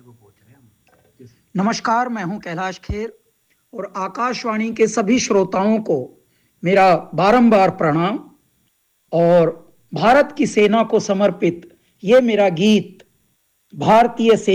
नमस्कार, मैं हूं कैलाश खेर और आकाशवाणी के सभी श्रोताओं को मेरा बारंबार प्रणाम। और भारत की सेना को समर्पित ये मेरा गीत भारतीय सेना